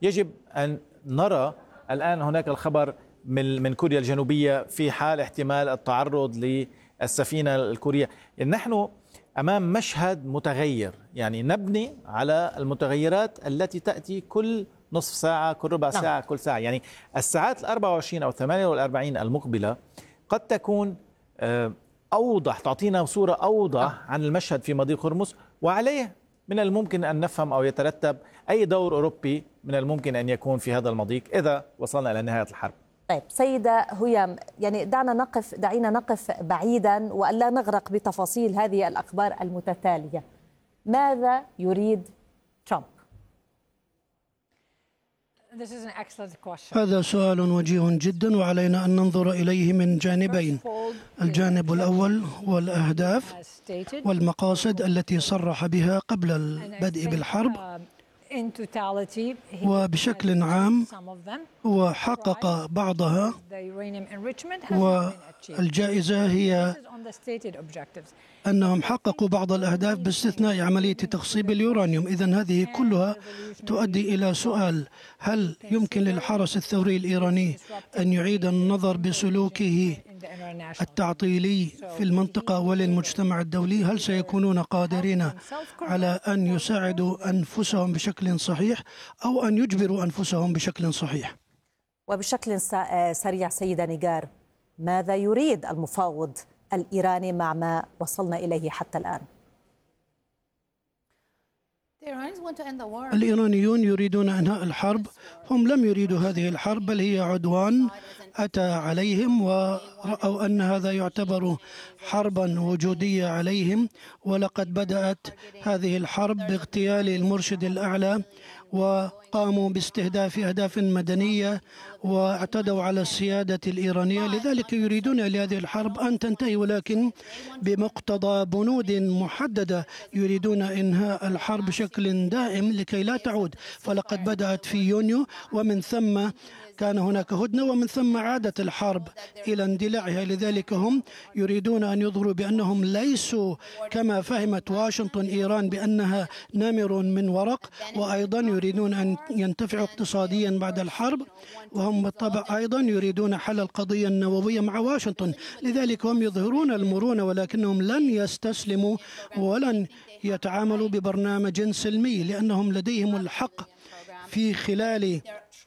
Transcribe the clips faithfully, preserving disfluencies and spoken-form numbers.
يجب أن نرى الآن هناك الخبر من من كوريا الجنوبية في حال احتمال التعرض للسفينة الكورية. يعني نحن أمام مشهد متغير، يعني نبني على المتغيرات التي تأتي كل نصف ساعة، كل ربع ساعة، كل ساعة. يعني الساعات الأربعة وعشرين أو الثمانية والأربعين المقبلة قد تكون أوضح، تعطينا صورة أوضح عن المشهد في مضيق هرمز، وعليه من الممكن أن نفهم أو يترتب أي دور أوروبي من الممكن أن يكون في هذا المضيق إذا وصلنا إلى نهاية الحرب. طيب سيدة هيام، يعني دعنا نقف دعينا نقف بعيدا وألا نغرق بتفاصيل هذه الأخبار المتتالية. ماذا يريد ترامب؟ هذا سؤال وجيه جدا، وعلينا أن ننظر إليه من جانبين. الجانب الأول هو الأهداف والمقاصد التي صرح بها قبل البدء بالحرب، وبشكل عام هو حقق بعضها، والجائزة هي أنهم حققوا بعض الأهداف باستثناء عملية تخصيب اليورانيوم. إذن هذه كلها تؤدي إلى سؤال: هل يمكن للحرس الثوري الإيراني أن يعيد النظر بسلوكه التعطيلي في المنطقة وللمجتمع الدولي؟ هل سيكونون قادرين على أن يساعدوا أنفسهم بشكل صحيح أو أن يجبروا أنفسهم بشكل صحيح؟ وبشكل سريع سيدة نيجار، ماذا يريد المفاوض الإيراني مع ما وصلنا إليه حتى الآن؟ الإيرانيون يريدون إنهاء الحرب. هم لم يريدوا هذه الحرب، بل هي عدوان أتى عليهم، ورأوا أن هذا يعتبر حربا وجودية عليهم. ولقد بدأت هذه الحرب باغتيال المرشد الأعلى، وقاموا باستهداف أهداف مدنية واعتدوا على السيادة الإيرانية. لذلك يريدون لهذه الحرب أن تنتهي، ولكن بمقتضى بنود محددة. يريدون إنهاء الحرب بشكل دائم لكي لا تعود. فلقد بدأت في يونيو، ومن ثم كان هناك هدنة، ومن ثم عادت الحرب إلى اندلاعها. لذلك هم يريدون أن يظهروا بأنهم ليسوا كما فهمت واشنطن إيران بأنها نمر من ورق، وأيضا يريدون أن ينتفعوا اقتصاديا بعد الحرب، وهم بالطبع أيضا يريدون حل القضية النووية مع واشنطن. لذلك هم يظهرون المرونة، ولكنهم لن يستسلموا ولن يتعاملوا ببرنامج سلمي، لأنهم لديهم الحق في خلال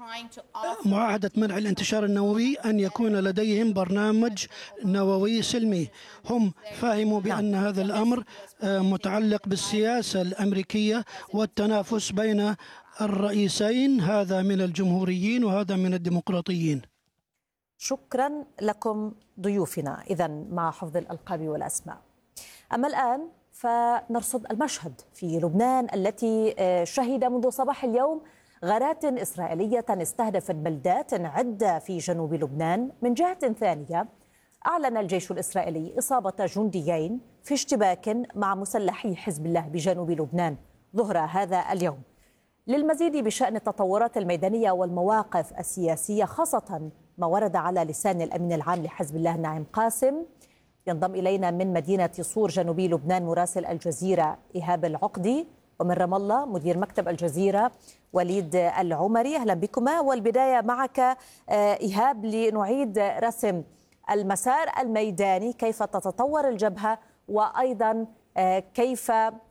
معاهدة منع الانتشار النووي أن يكون لديهم برنامج نووي سلمي. هم فهموا بأن هذا الأمر متعلق بالسياسة الأمريكية والتنافس بين الرئيسين، هذا من الجمهوريين وهذا من الديمقراطيين. شكرا لكم ضيوفنا إذا مع حفظ الألقاب والأسماء. أما الآن فنرصد المشهد في لبنان التي شهد منذ صباح اليوم غارات إسرائيلية استهدفت بلدات عدة في جنوب لبنان. من جهة ثانية أعلن الجيش الإسرائيلي إصابة جنديين في اشتباك مع مسلحي حزب الله بجنوب لبنان ظهر هذا اليوم. للمزيد بشأن التطورات الميدانية والمواقف السياسية، خاصة ما ورد على لسان الأمين العام لحزب الله نعيم قاسم، ينضم إلينا من مدينة صور جنوبي لبنان مراسل الجزيرة إيهاب العقدي، ومن رام الله مدير مكتب الجزيرة وليد العمري. أهلا بكما. والبداية معك إيهاب لنعيد رسم المسار الميداني، كيف تتطور الجبهة، وأيضا كيف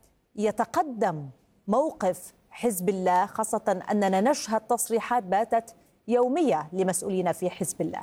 يتقدم موقف حزب الله، خاصة أننا نشهد تصريحات باتت يومية لمسؤولين في حزب الله.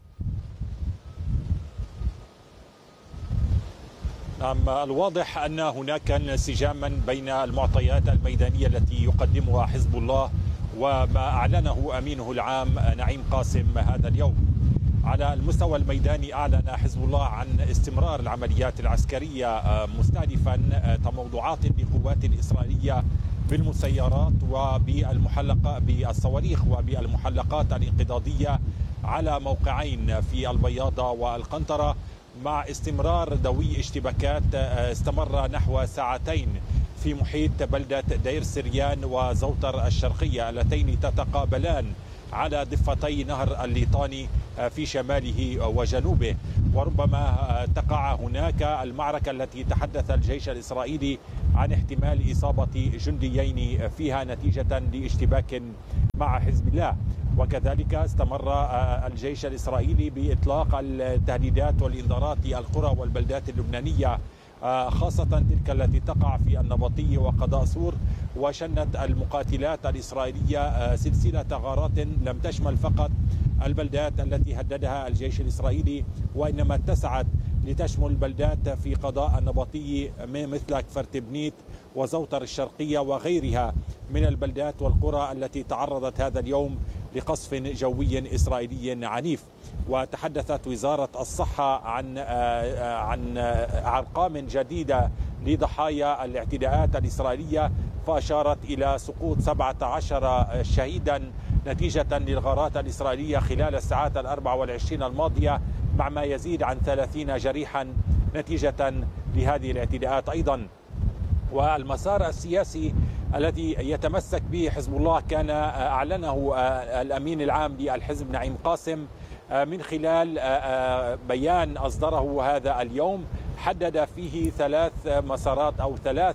نعم، الواضح أن هناك انسجاما بين المعطيات الميدانية التي يقدمها حزب الله وما أعلنه أمينه العام نعيم قاسم هذا اليوم. على المستوى الميداني أعلن حزب الله عن استمرار العمليات العسكرية مستهدفا تموضعات للقوات الإسرائيلية بالمسيرات وبالمحلقة بالصواريخ وبالمحلقات الانقضاضية على موقعين في البياضة والقنطرة، مع استمرار دوي اشتباكات استمر نحو ساعتين في محيط بلدة دير سريان وزوتر الشرقية اللتين تتقابلان على ضفتي نهر الليطاني في شماله وجنوبه. وربما تقع هناك المعركة التي تحدث الجيش الإسرائيلي عن احتمال إصابة جنديين فيها نتيجة لاشتباك مع حزب الله. وكذلك استمر الجيش الإسرائيلي بإطلاق التهديدات والإنذارات للقرى والبلدات اللبنانية، خاصة تلك التي تقع في النبطية وقضاء سور. وشنت المقاتلات الإسرائيلية سلسلة غارات لم تشمل فقط البلدات التي هددها الجيش الإسرائيلي، وإنما اتسعت لتشمل بلدات في قضاء النبطي مثل كفر تبنيت وزوتر الشرقية وغيرها من البلدات والقرى التي تعرضت هذا اليوم لقصف جوي إسرائيلي عنيف. وتحدثت وزارة الصحة عن عن أرقام جديدة لضحايا الاعتداءات الإسرائيلية، فأشارت إلى سقوط سبعة عشر شهيدا نتيجة للغارات الإسرائيلية خلال الساعات الأربع والعشرين الماضية، مع ما يزيد عن ثلاثين جريحا نتيجة لهذه الاعتداءات أيضا. والمسار السياسي الذي يتمسك به حزب الله كان أعلنه الأمين العام للحزب نعيم قاسم من خلال بيان أصدره هذا اليوم، حدد فيه ثلاث مسارات أو ثلاث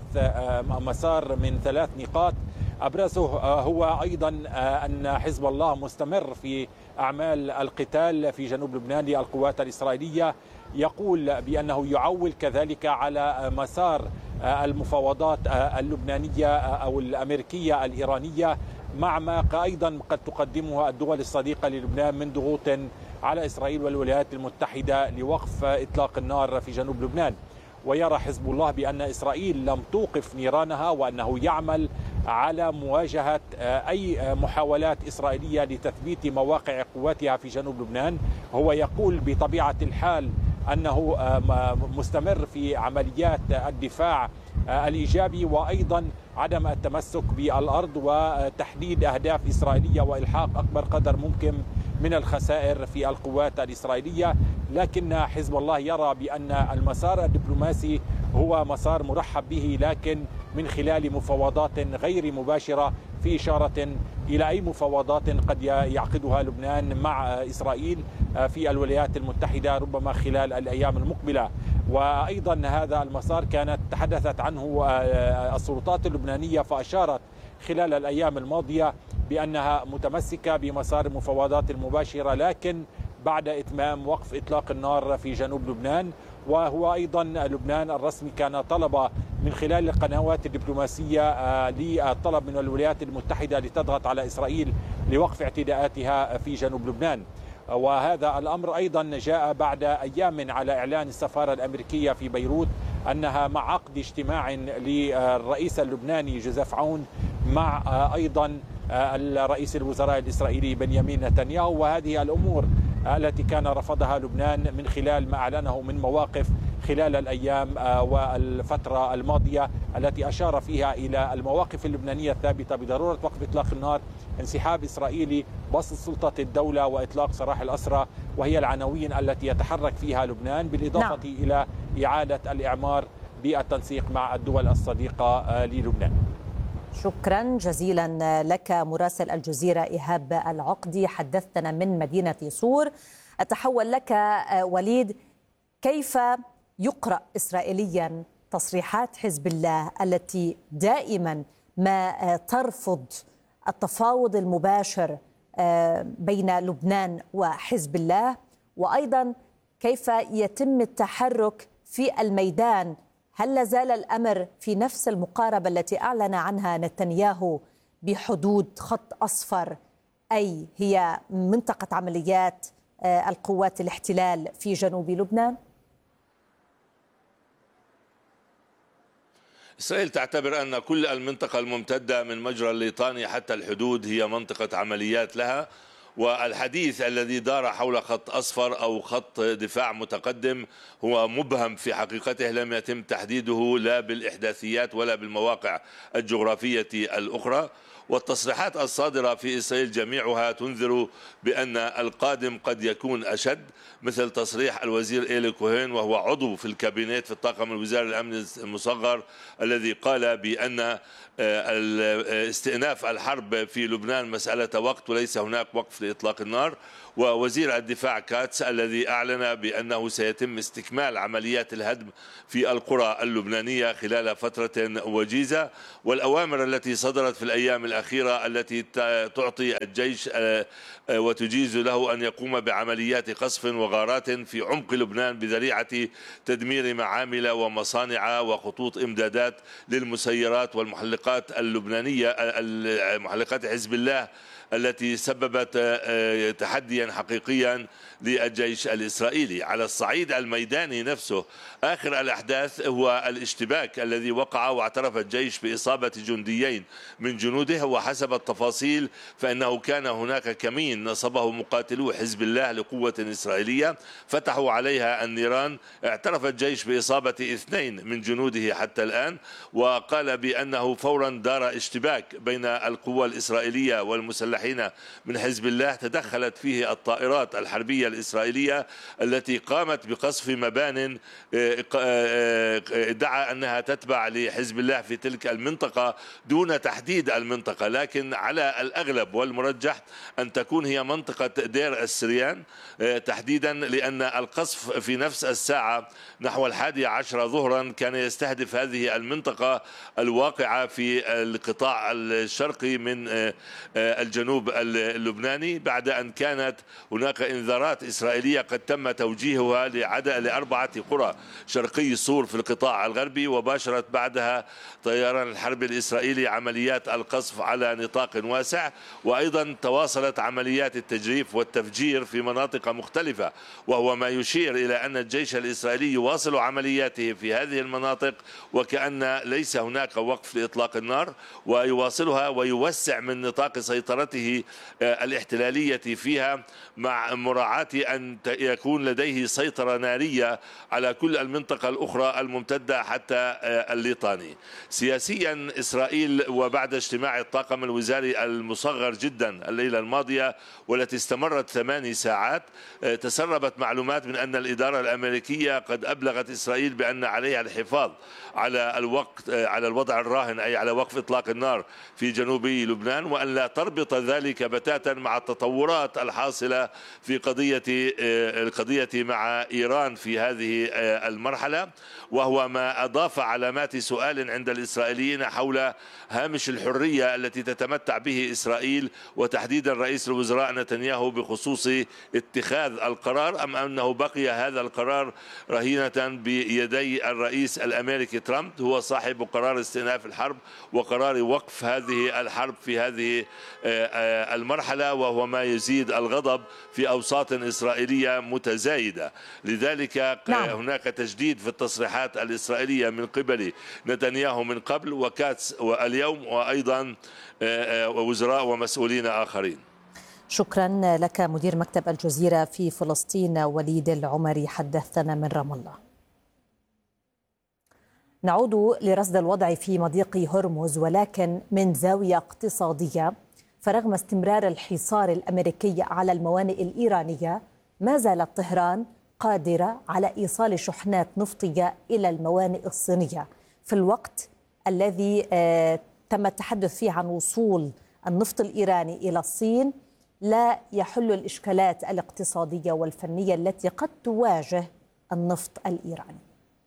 مسار من ثلاث نقاط. أبرزه هو أيضا أن حزب الله مستمر في أعمال القتال في جنوب لبنان للقوات الإسرائيلية، يقول بأنه يعول كذلك على مسار المفاوضات اللبنانية أو الأمريكية الإيرانية، مع ما أيضا قد تقدمها الدول الصديقة للبنان من ضغوط على إسرائيل والولايات المتحدة لوقف إطلاق النار في جنوب لبنان. ويرى حزب الله بأن إسرائيل لم توقف نيرانها، وأنه يعمل على مواجهة أي محاولات إسرائيلية لتثبيت مواقع قواتها في جنوب لبنان. هو يقول بطبيعة الحال أنه مستمر في عمليات الدفاع الإيجابي، وأيضا عدم التمسك بالأرض وتحديد أهداف إسرائيلية وإلحاق أكبر قدر ممكن من الخسائر في القوات الإسرائيلية. لكن حزب الله يرى بأن المسار الدبلوماسي هو مسار مرحب به، لكن من خلال مفاوضات غير مباشرة، في إشارة إلى أي مفاوضات قد يعقدها لبنان مع إسرائيل في الولايات المتحدة ربما خلال الأيام المقبلة. وأيضا هذا المسار كانت تحدثت عنه السلطات اللبنانية، فأشارت خلال الأيام الماضية بأنها متمسكة بمسار المفاوضات المباشرة، لكن بعد إتمام وقف إطلاق النار في جنوب لبنان. وهو أيضا لبنان الرسمي كان طلب من خلال القنوات الدبلوماسية للطلب من الولايات المتحدة لتضغط على إسرائيل لوقف اعتداءاتها في جنوب لبنان. وهذا الأمر أيضا جاء بعد أيام على إعلان السفارة الأمريكية في بيروت أنها مع عقد اجتماع للرئيس اللبناني جوزيف عون مع أيضا الرئيس الوزراء الإسرائيلي بنيامين نتنياهو. وهذه الأمور التي كان رفضها لبنان من خلال ما أعلنه من مواقف خلال الأيام والفترة الماضية، التي أشار فيها إلى المواقف اللبنانية الثابتة بضرورة وقف إطلاق النار، انسحاب إسرائيلي، بسط سلطة الدولة، وإطلاق سراح الأسرى، وهي العناوين التي يتحرك فيها لبنان، بالإضافة نعم. إلى إعادة الإعمار بالتنسيق مع الدول الصديقة للبنان. شكرا جزيلا لك مراسل الجزيرة إيهاب العقدي، حدثتنا من مدينة صور. أتحول لك وليد، كيف يقرأ إسرائيليا تصريحات حزب الله التي دائما ما ترفض التفاوض المباشر بين لبنان وحزب الله، وأيضا كيف يتم التحرك في الميدان؟ هل لازال الأمر في نفس المقاربة التي أعلن عنها نتنياهو بحدود خط أصفر، أي هي منطقة عمليات القوات الاحتلال في جنوب لبنان؟ إسرائيل تعتبر أن كل المنطقة الممتدة من مجرى الليطاني حتى الحدود هي منطقة عمليات لها، والحديث الذي دار حول خط أصفر أو خط دفاع متقدم هو مبهم في حقيقته، لم يتم تحديده لا بالإحداثيات ولا بالمواقع الجغرافية الأخرى. والتصريحات الصادرة في إسرائيل جميعها تنذر بأن القادم قد يكون أشد، مثل تصريح الوزير إيلي كوهين وهو عضو في الكابينت في الطاقم الوزاري الأمن المصغر، الذي قال بأن استئناف الحرب في لبنان مسألة وقت وليس هناك وقف لإطلاق النار. ووزير الدفاع كاتس الذي أعلن بأنه سيتم استكمال عمليات الهدم في القرى اللبنانية خلال فترة وجيزة. والأوامر التي صدرت في الأيام الأخيرة التي تعطي الجيش وتجيز له أن يقوم بعمليات قصف وغارات في عمق لبنان بذريعة تدمير معامل ومصانع وخطوط إمدادات للمسيرات والمحلقات اللبنانية، محلقات حزب الله التي سببت تحديا حقيقيا للجيش الإسرائيلي. على الصعيد الميداني نفسه، آخر الأحداث هو الاشتباك الذي وقع واعترف الجيش بإصابة جنديين من جنوده، وحسب التفاصيل فإنه كان هناك كمين نصبه مقاتلو حزب الله لقوة إسرائيلية فتحوا عليها النيران. اعترف الجيش بإصابة اثنين من جنوده حتى الآن، وقال بأنه فورا دار اشتباك بين القوى الإسرائيلية والمسلحين من حزب الله تدخلت فيه الطائرات الحربية الإسرائيلية التي قامت بقصف مبان ادعى أنها تتبع لحزب الله في تلك المنطقة دون تحديد المنطقة، لكن على الأغلب والمرجح أن تكون هي منطقة دير السريان تحديدا، لأن القصف في نفس الساعة نحو الحادي عشر ظهرا كان يستهدف هذه المنطقة الواقعة في القطاع الشرقي من الجنوب اللبناني، بعد أن كانت هناك إنذارات إسرائيلية قد تم توجيهها لعدد لأربعة قرى شرقي صور في القطاع الغربي، وباشرت بعدها طيران الحرب الإسرائيلي عمليات القصف على نطاق واسع، وأيضا تواصلت عمليات التجريف والتفجير في مناطق مختلفة، وهو ما يشير إلى أن الجيش الإسرائيلي يواصل عملياته في هذه المناطق وكأن ليس هناك وقف لإطلاق النار، ويواصلها ويوسع من نطاق سيطرته الاحتلالية فيها مع مراعاة أن يكون لديه سيطرة نارية على كل المنطقة الأخرى الممتدة حتى الليطاني. سياسيا إسرائيل وبعد اجتماع الطاقم الوزاري المصغر جدا الليلة الماضية والتي استمرت ثماني ساعات، تسربت معلومات من أن الإدارة الأمريكية قد أبلغت إسرائيل بأن عليها الحفاظ على الوقت على الوضع الراهن، أي على وقف إطلاق النار في جنوب لبنان، وأن لا تربط ذلك بتاتا مع التطورات الحاصلة في قضية القضية مع إيران في هذه المرحلة، وهو ما أضاف علامات سؤال عند الإسرائيليين حول هامش الحرية التي تتمتع به إسرائيل وتحديدا رئيس الوزراء نتنياهو بخصوص اتخاذ القرار، أم أنه بقي هذا القرار رهينة بيدي الرئيس الأمريكي ترامب هو صاحب قرار استئناف الحرب وقرار وقف هذه الحرب في هذه المرحلة، وهو ما يزيد الغضب في أوساط إسرائيلية متزايدة. لذلك نعم. هناك تجديد في التصريحات الإسرائيلية من قبل نتنياهو من قبل وكاتس واليوم، وأيضا وزراء ومسؤولين آخرين. شكرا لك مدير مكتب الجزيرة في فلسطين وليد العمري، حدثنا من رام الله. نعود لرصد الوضع في مضيق هرمز ولكن من زاوية اقتصادية، فرغم استمرار الحصار الأمريكي على الموانئ الإيرانية ما زالت طهران قادرة على إيصال شحنات نفطية إلى الموانئ الصينية في الوقت الذي تم التحدث فيه عن وصول النفط الإيراني إلى الصين. لا يحل الإشكالات الاقتصادية والفنية التي قد تواجه النفط الإيراني.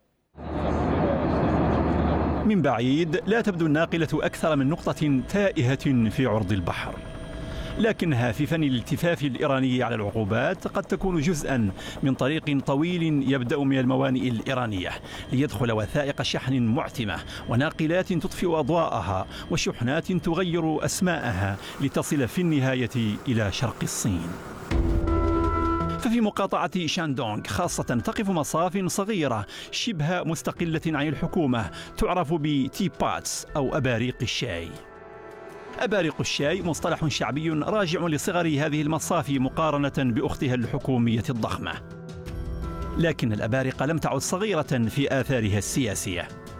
من بعيد لا تبدو الناقلة أكثر من نقطة تائهة في عرض البحر، لكنها في فن الالتفاف الإيراني على العقوبات قد تكون جزءا من طريق طويل يبدأ من الموانئ الإيرانية ليدخل وثائق شحن معتمة وناقلات تطفئ أضواءها وشحنات تغير أسماءها لتصل في النهاية إلى شرق الصين. ففي مقاطعة شاندونغ خاصة تقف مصاف صغيرة شبه مستقلة عن الحكومة تعرف بتي باتس أو أباريق الشاي. أباريق الشاي مصطلح شعبي راجع لصغر هذه المصافي مقارنة بأختها الحكومية الضخمة، لكن الأبارقة لم تعد صغيرة في آثارها السياسية،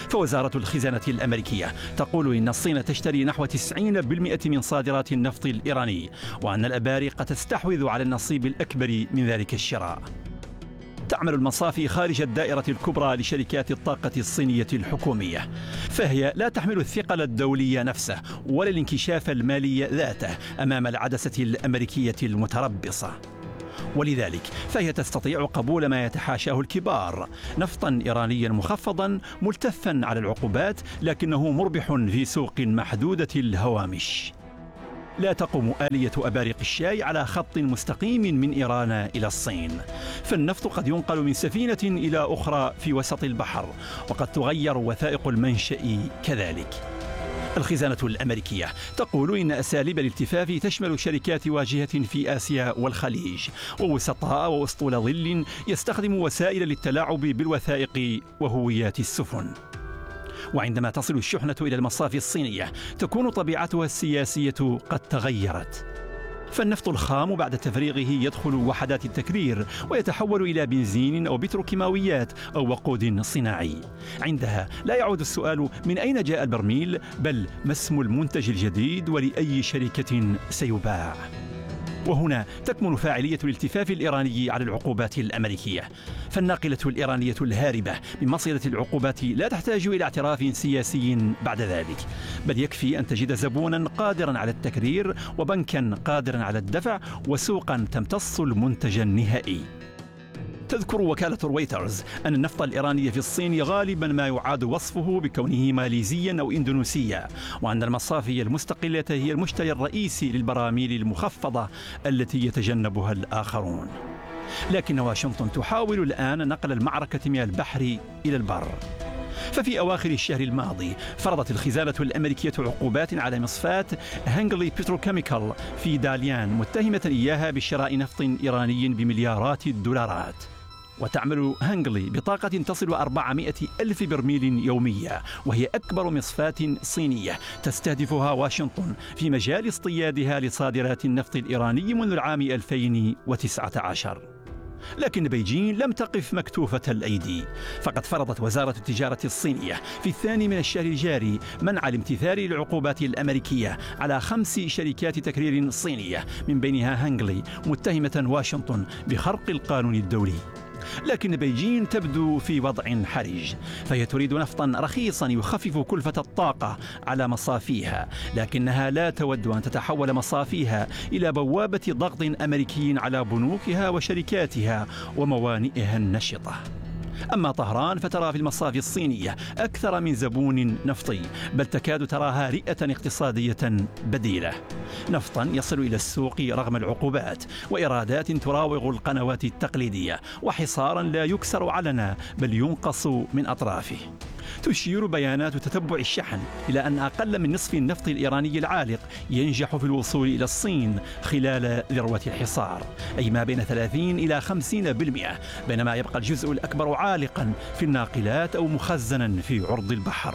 فوزارة الخزانة الأمريكية تقول إن الصين تشتري نحو تسعين بالمئة من صادرات النفط الإيراني، وأن الأبارقة تستحوذ على النصيب الأكبر من ذلك الشراء. تعمل المصافي خارج الدائرة الكبرى لشركات الطاقة الصينية الحكومية، فهي لا تحمل الثقل الدولي نفسه ولا الانكشاف المالي ذاته أمام العدسة الأمريكية المتربصة، ولذلك فهي تستطيع قبول ما يتحاشاه الكبار: نفطا إيرانيا مخفضا ملتفا على العقوبات لكنه مربح في سوق محدودة الهوامش. لا تقوم آلية أبارق الشاي على خط مستقيم من إيران إلى الصين، فالنفط قد ينقل من سفينة إلى أخرى في وسط البحر، وقد تغير وثائق المنشأ كذلك. الخزانة الأمريكية تقول إن أساليب الالتفاف تشمل شركات واجهة في آسيا والخليج، ووسطاء وأسطول ظل يستخدم وسائل للتلاعب بالوثائق وهويات السفن. وعندما تصل الشحنة إلى المصافي الصينية تكون طبيعتها السياسية قد تغيرت، فالنفط الخام بعد تفريغه يدخل وحدات التكرير ويتحول إلى بنزين أو بتروكيماويات أو وقود صناعي. عندها لا يعود السؤال من أين جاء البرميل، بل ما اسم المنتج الجديد ولأي شركة سيباع. وهنا تكمن فاعلية الالتفاف الإيراني على العقوبات الأمريكية، فالناقلة الإيرانية الهاربة من مصيدة العقوبات لا تحتاج إلى اعتراف سياسي بعد ذلك، بل يكفي أن تجد زبونا قادرا على التكرير وبنكا قادرا على الدفع وسوقا تمتص المنتج النهائي. تذكر وكالة رويترز أن النفط الإيراني في الصين غالبا ما يعاد وصفه بكونه ماليزيا أو إندونيسيا، وأن المصافي المستقلة هي المشتري الرئيسي للبراميل المخفضة التي يتجنبها الآخرون. لكن واشنطن تحاول الآن نقل المعركة من البحر إلى البر، ففي أواخر الشهر الماضي فرضت الخزانة الأمريكية عقوبات على مصفاة هانجلي بتروكيميكال في داليان، متهمة إياها بشراء نفط إيراني بمليارات الدولارات. وتعمل هانجلي بطاقة تصل أربعمائة ألف برميل يوميا، وهي أكبر مصفاة صينية تستهدفها واشنطن في مجال اصطيادها لصادرات النفط الإيراني منذ العام ألفين وتسعة عشر. لكن بيجين لم تقف مكتوفة الأيدي، فقد فرضت وزارة التجارة الصينية في الثاني من الشهر الجاري منع الامتثال للعقوبات الأمريكية على خمس شركات تكرير صينية، من بينها هانجلي، متهمة واشنطن بخرق القانون الدولي. لكن بيجين تبدو في وضع حرج، فهي تريد نفطا رخيصا يخفف كلفة الطاقة على مصافيها، لكنها لا تود أن تتحول مصافيها إلى بوابة ضغط أمريكي على بنوكها وشركاتها وموانئها النشطة. أما طهران فترى في المصافي الصينية أكثر من زبون نفطي، بل تكاد تراها رئة اقتصادية بديلة. نفطا يصل إلى السوق رغم العقوبات، وإيرادات تراوغ القنوات التقليدية، وحصارا لا يكسر علنا بل ينقص من أطرافه. تشير بيانات تتبع الشحن إلى أن أقل من نصف النفط الإيراني العالق ينجح في الوصول إلى الصين خلال ذروة الحصار، أي ما بين ثلاثين إلى خمسين بالمئة، بينما يبقى الجزء الأكبر عالقا في الناقلات أو مخزنا في عرض البحر.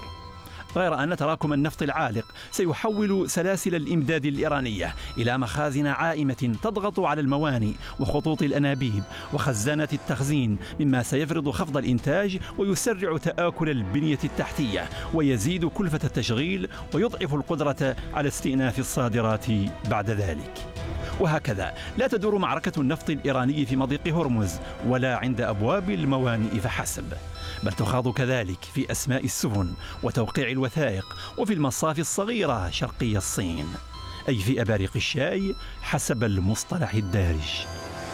غير أن تراكم النفط العالق سيحول سلاسل الإمداد الإيرانية إلى مخازن عائمة تضغط على الموانئ وخطوط الأنابيب وخزانات التخزين، مما سيفرض خفض الإنتاج ويسرع تآكل البنية التحتية ويزيد كلفة التشغيل ويضعف القدرة على استئناف الصادرات بعد ذلك. وهكذا لا تدور معركة النفط الإيراني في مضيق هرمز ولا عند أبواب الموانئ فحسب، بل تخاض كذلك في أسماء السفن وتوقيع الوثائق وفي المصافي الصغيرة شرقي الصين، أي في أبارق الشاي حسب المصطلح الدارج.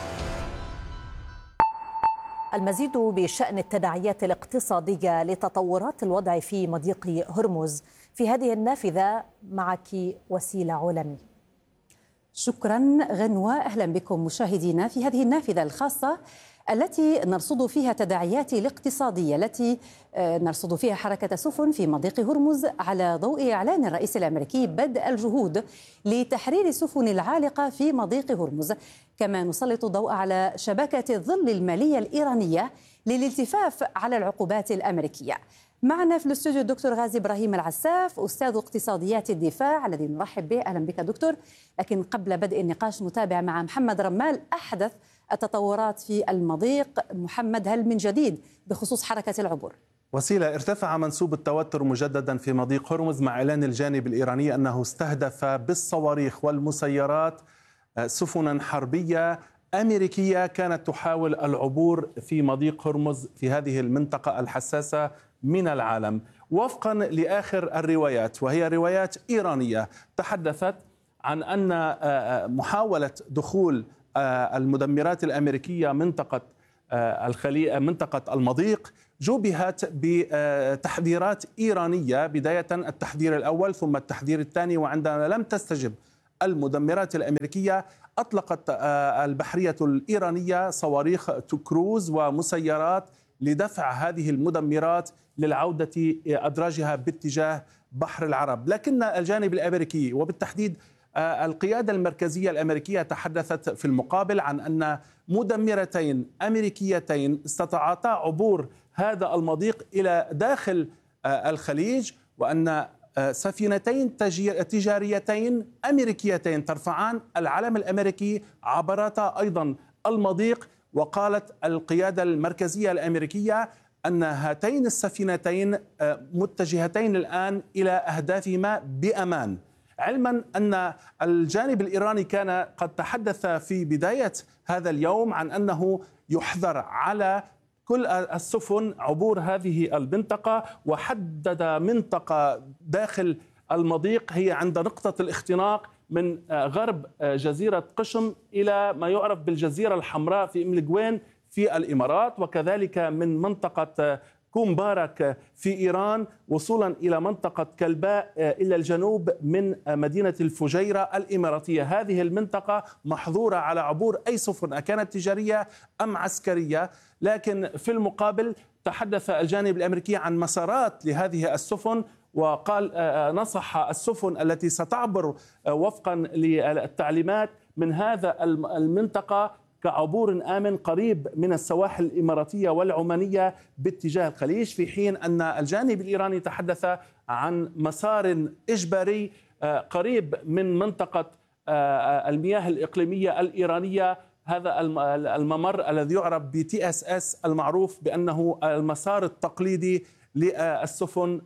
المزيد بشأن التداعيات الاقتصادية لتطورات الوضع في مضيق هرمز في هذه النافذة، معك وسيلة علمي. شكرا غنوة. أهلا بكم مشاهدينا في هذه النافذة الخاصة التي نرصد فيها تداعيات الاقتصادية التي نرصد فيها حركة سفن في مضيق هرمز على ضوء إعلان الرئيس الأمريكي بدء الجهود لتحرير السفن العالقة في مضيق هرمز. كما نسلط الضوء على شبكة الظل المالية الإيرانية للالتفاف على العقوبات الأمريكية. معنا في الاستوديو الدكتور غازي إبراهيم العساف، أستاذ اقتصاديات الدفاع، الذي نرحب به. أهلا بك دكتور. لكن قبل بدء النقاش نتابع مع محمد رمال أحدث التطورات في المضيق. محمد، هل من جديد بخصوص حركة العبور؟ وسيلة، ارتفع منسوب التوتر مجددا في مضيق هرمز مع إعلان الجانب الإيراني أنه استهدف بالصواريخ والمسيرات سفنا حربية أمريكية كانت تحاول العبور في مضيق هرمز في هذه المنطقة الحساسة من العالم. وفقا لآخر الروايات، وهي روايات إيرانية، تحدثت عن أن محاولة دخول المدمرات الأمريكية منطقة الخليج منطقة المضيق جوبهت بتحذيرات إيرانية، بداية التحذير الأول ثم التحذير الثاني، وعندما لم تستجب المدمرات الأمريكية أطلقت البحرية الإيرانية صواريخ كروز ومسيرات لدفع هذه المدمرات للعودة أدراجها باتجاه بحر العرب. لكن الجانب الأمريكي وبالتحديد القيادة المركزية الأمريكية تحدثت في المقابل عن أن مدمرتين أمريكيتين استطاعتا عبور هذا المضيق إلى داخل الخليج، وأن سفينتين تجاريتين أمريكيتين ترفعان العلم الأمريكي عبرتا أيضا المضيق. وقالت القيادة المركزية الأمريكية أن هاتين السفينتين متجهتين الآن إلى أهدافهما بأمان، علما أن الجانب الإيراني كان قد تحدث في بداية هذا اليوم عن أنه يحظر على كل السفن عبور هذه المنطقة، وحدد منطقة داخل المضيق هي عند نقطة الاختناق من غرب جزيرة قشم إلى ما يعرف بالجزيرة الحمراء في أم القوين في الإمارات، وكذلك من منطقة كومبارك في إيران وصولا إلى منطقة كلباء إلى الجنوب من مدينة الفجيرة الإماراتية. هذه المنطقة محظورة على عبور أي سفن أكانت تجارية أم عسكرية. لكن في المقابل تحدث الجانب الأمريكي عن مسارات لهذه السفن، وقال نصح السفن التي ستعبر وفقا للتعليمات من هذا المنطقة كعبور آمن قريب من السواحل الإماراتية والعمانية باتجاه الخليج، في حين أن الجانب الإيراني تحدث عن مسار إجباري قريب من منطقة المياه الإقليمية الإيرانية، هذا الممر الذي يعرف ب تي إس إس المعروف بأنه المسار التقليدي للسفن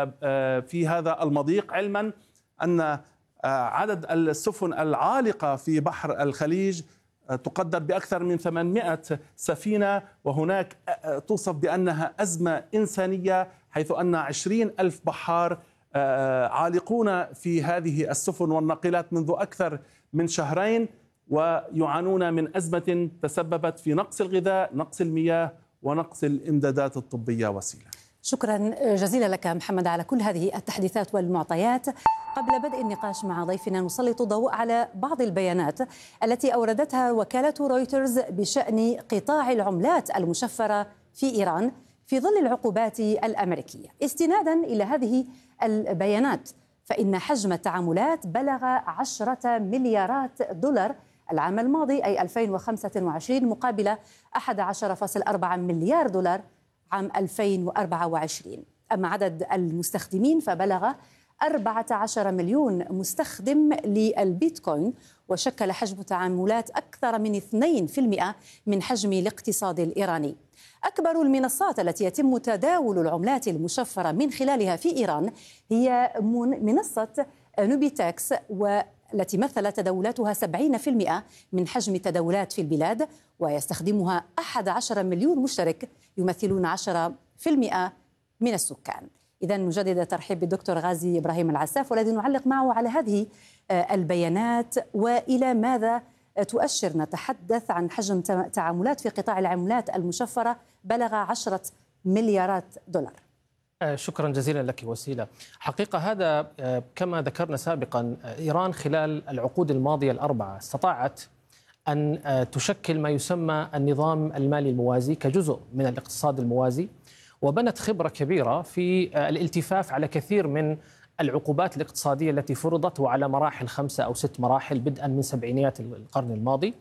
في هذا المضيق، علما أن عدد السفن العالقة في بحر الخليج تقدر بأكثر من ثمانمائة سفينة، وهناك توصف بأنها أزمة إنسانية، حيث أن عشرين ألف بحار عالقون في هذه السفن والناقلات منذ أكثر من شهرين، ويعانون من أزمة تسببت في نقص الغذاء، نقص المياه، ونقص الإمدادات الطبية. وسيلة، شكرا جزيلا لك محمد على كل هذه التحديثات والمعطيات. قبل بدء النقاش مع ضيفنا نسلط الضوء على بعض البيانات التي أوردتها وكالة رويترز بشأن قطاع العملات المشفرة في إيران في ظل العقوبات الأمريكية. استنادا إلى هذه البيانات، فإن حجم التعاملات بلغ عشرة مليارات دولار العام الماضي أي ألفين وخمسة وعشرين مقابل أحد عشر فاصلة أربعة مليار دولار عام ألفين وأربعة وعشرين. أما عدد المستخدمين فبلغ أربعة عشر مليون مستخدم للبيتكوين، وشكل حجم تعاملات أكثر من اثنين بالمئة من حجم الاقتصاد الإيراني. أكبر المنصات التي يتم تداول العملات المشفرة من خلالها في إيران هي منصة نوبيتاكس، والتي مثلت تداولاتها سبعين بالمئة من حجم التداولات في البلاد، ويستخدمها أحد عشر مليون مشترك يمثلون عشرة بالمئة من السكان. إذا نجدد الترحيب بالدكتور غازي إبراهيم العساف، والذي نعلق معه على هذه البيانات وإلى ماذا تؤشر. نتحدث عن حجم تعاملات في قطاع العملات المشفرة بلغ عشرة مليارات دولار. شكرا جزيلا لك وسيلة. حقيقة هذا كما ذكرنا سابقا، إيران خلال العقود الماضية الأربعة استطاعت أن تشكل ما يسمى النظام المالي الموازي كجزء من الاقتصاد الموازي، وبنت خبرة كبيرة في الالتفاف على كثير من العقوبات الاقتصادية التي فرضت، وعلى مراحل خمسة أو ست مراحل بدءا من سبعينيات القرن الماضي،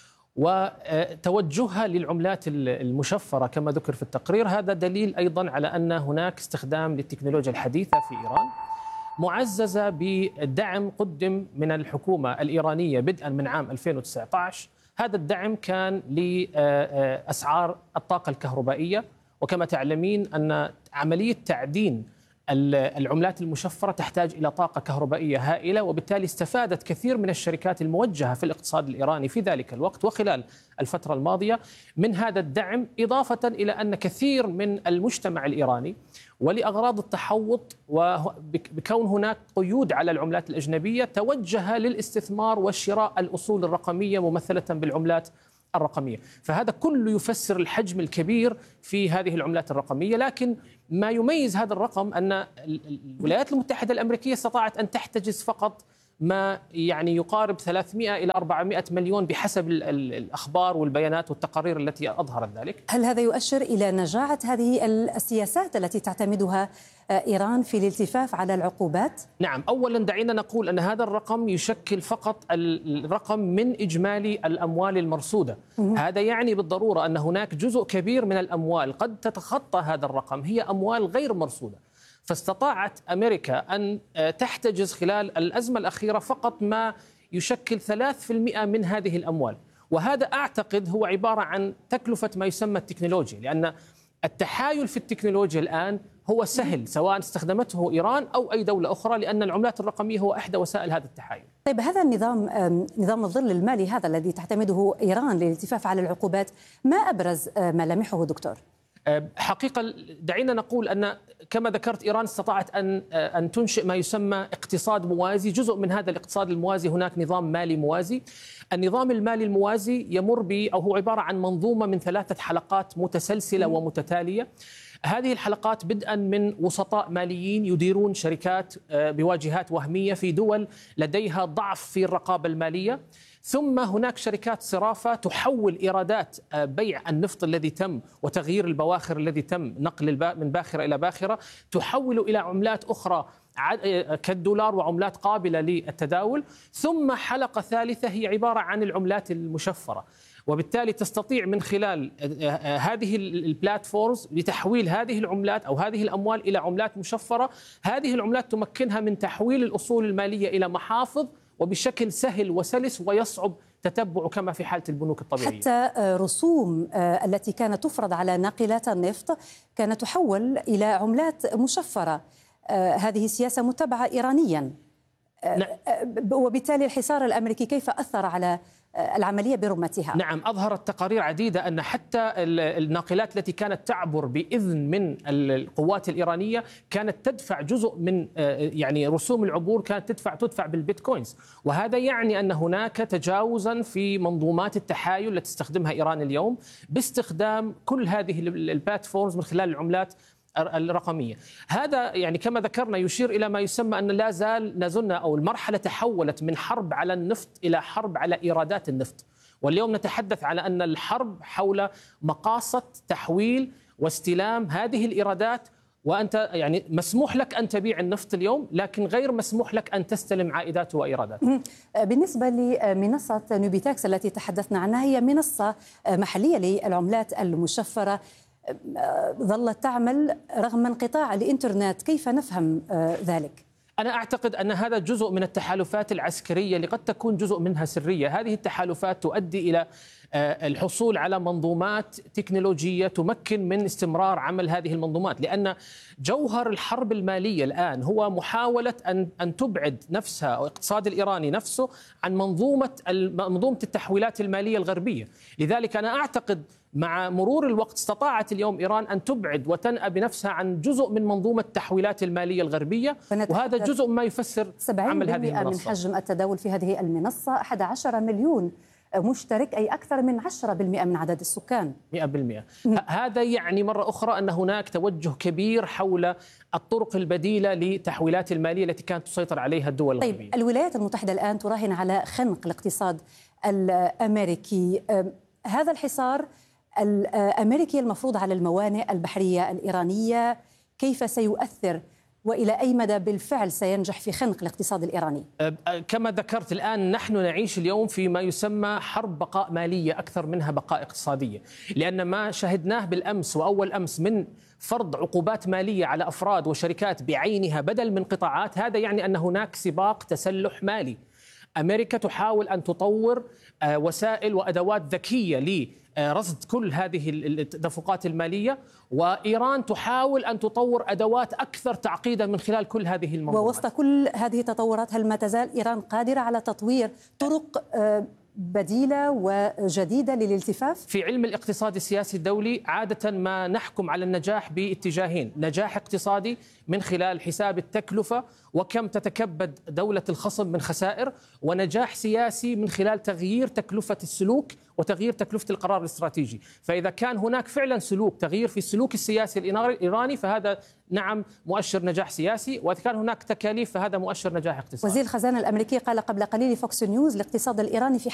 وتوجهها للعملات المشفرة كما ذكر في التقرير. هذا دليل أيضا على أن هناك استخدام للتكنولوجيا الحديثة في إيران، معززة بدعم قدم من الحكومة الإيرانية بدءا من عام ألفين وتسعة عشر. هذا الدعم كان لأسعار الطاقة الكهربائية، وكما تعلمين أن عملية تعدين العملات المشفرة تحتاج إلى طاقة كهربائية هائلة، وبالتالي استفادت كثير من الشركات الموجهة في الاقتصاد الإيراني في ذلك الوقت وخلال الفترة الماضية من هذا الدعم، إضافة إلى أن كثير من المجتمع الإيراني ولأغراض التحوط وبكون هناك قيود على العملات الأجنبية توجه للاستثمار وشراء الأصول الرقمية ممثلة بالعملات الرقمية. فهذا كله يفسر الحجم الكبير في هذه العملات الرقمية. لكن ما يميز هذا الرقم أن الولايات المتحدة الأمريكية استطاعت أن تحتجز فقط ما يعني يقارب ثلاثمئة إلى أربعمئة مليون بحسب الأخبار والبيانات والتقارير التي أظهرت ذلك. هل هذا يؤشر إلى نجاعة هذه السياسات التي تعتمدها إيران في الالتفاف على العقوبات؟ نعم، أولا دعينا نقول أن هذا الرقم يشكل فقط الرقم من إجمالي الأموال المرصودة. هذا يعني بالضرورة أن هناك جزء كبير من الأموال قد تتخطى هذا الرقم هي أموال غير مرصودة. فاستطاعت أمريكا أن تحتجز خلال الأزمة الأخيرة فقط ما يشكل ثلاثة بالمئة من هذه الأموال، وهذا أعتقد هو عبارة عن تكلفة ما يسمى التكنولوجيا، لأن التحايل في التكنولوجيا الآن هو سهل سواء استخدمته إيران أو أي دولة أخرى، لأن العملات الرقمية هو إحدى وسائل هذا التحايل. طيب هذا النظام نظام الظل المالي هذا الذي تعتمده إيران للالتفاف على العقوبات، ما أبرز ملامحه دكتور؟ حقيقة دعينا نقول أن كما ذكرت إيران استطاعت أن أن تنشئ ما يسمى اقتصاد موازي. جزء من هذا الاقتصاد الموازي هناك نظام مالي موازي. النظام المالي الموازي يمر ب أو هو عبارة عن منظومة من ثلاثة حلقات متسلسلة ومتتالية. هذه الحلقات بدءا من وسطاء ماليين يديرون شركات بواجهات وهمية في دول لديها ضعف في الرقابة المالية، ثم هناك شركات صرافة تحول إيرادات بيع النفط الذي تم وتغيير البواخر الذي تم نقل من باخرة إلى باخرة، تحول إلى عملات أخرى كالدولار وعملات قابلة للتداول، ثم حلقة ثالثة هي عبارة عن العملات المشفرة. وبالتالي تستطيع من خلال هذه البلاتفورمز لتحويل هذه العملات أو هذه الأموال إلى عملات مشفرة. هذه العملات تمكنها من تحويل الأصول المالية إلى محافظ وبشكل سهل وسلس ويصعب تتبع كما في حالة البنوك الطبيعية. حتى رسوم التي كانت تفرض على ناقلات النفط كانت تحول إلى عملات مشفرة. هذه سياسة متبعة إيرانيا، وبالتالي الحصار الأمريكي كيف أثر على العملية برمتها؟ نعم، أظهرت تقارير عديدة أن حتى الناقلات التي كانت تعبر بإذن من القوات الإيرانية كانت تدفع جزء من يعني رسوم العبور كانت تدفع تدفع بالبيتكوينز، وهذا يعني أن هناك تجاوزا في منظومات التحايل التي تستخدمها إيران اليوم باستخدام كل هذه البلاتفورمز من خلال العملات الرقمية. هذا يعني كما ذكرنا يشير إلى ما يسمى أن لا زال نزلنا أو المرحلة تحولت من حرب على النفط إلى حرب على إيرادات النفط، واليوم نتحدث على أن الحرب حول مقاصد تحويل واستلام هذه الإيرادات. وأنت يعني مسموح لك أن تبيع النفط اليوم، لكن غير مسموح لك أن تستلم عائداته وإيراداته. بالنسبة لمنصة نوبيتاكس التي تحدثنا عنها، هي منصة محلية للعملات المشفرة ظلت تعمل رغم انقطاع الإنترنت، كيف نفهم ذلك؟ أنا أعتقد أن هذا جزء من التحالفات العسكرية اللي قد تكون جزء منها سرية. هذه التحالفات تؤدي إلى الحصول على منظومات تكنولوجية تمكن من استمرار عمل هذه المنظومات، لأن جوهر الحرب المالية الآن هو محاولة أن أن تبعد نفسها أو الاقتصاد الإيراني نفسه عن منظومة منظومة التحويلات المالية الغربية. لذلك أنا أعتقد مع مرور الوقت استطاعت اليوم إيران أن تبعد وتنأى بنفسها عن جزء من منظومة التحويلات المالية الغربية، وهذا جزء ما يفسر عمل هذه المنصة. من حجم التداول في هذه المنصة أحد عشر مليون مشترك، أي أكثر من عشرة بالمئة من عدد السكان. مئة بالمئة. هذا يعني مرة أخرى أن هناك توجه كبير حول الطرق البديلة لتحويلات المالية التي كانت تسيطر عليها الدول طيب الغربية. الولايات المتحدة الآن تراهن على خنق الاقتصاد الأمريكي. هذا الحصار الأمريكي المفروض على الموانئ البحرية الإيرانية كيف سيؤثر، وإلى أي مدى بالفعل سينجح في خنق الاقتصاد الإيراني؟ كما ذكرت الآن نحن نعيش اليوم في ما يسمى حرب بقاء مالية أكثر منها بقاء اقتصادية، لأن ما شهدناه بالأمس وأول أمس من فرض عقوبات مالية على أفراد وشركات بعينها بدل من قطاعات، هذا يعني أن هناك سباق تسلح مالي. أمريكا تحاول أن تطور وسائل وأدوات ذكية لرصد كل هذه التدفقات المالية، وإيران تحاول أن تطور أدوات أكثر تعقيدا من خلال كل هذه المنظومات. ووسط كل هذه التطورات هل ما تزال إيران قادرة على تطوير طرق بديلة وجديدة للالتفاف؟ في علم الاقتصاد السياسي الدولي عادة ما نحكم على النجاح باتجاهين: نجاح اقتصادي من خلال حساب التكلفة وكم تتكبد دولة الخصم من خسائر، ونجاح سياسي من خلال تغيير تكلفة السلوك وتغيير تكلفة القرار الاستراتيجي. فإذا كان هناك فعلا سلوك تغيير في السلوك السياسي الإيراني فهذا نعم مؤشر نجاح سياسي، وإذا كان هناك تكاليف فهذا مؤشر نجاح اقتصادي. وزير الخزانة الأمريكي قال قبل قليل فوكس نيوز الاقتصاد الإيراني في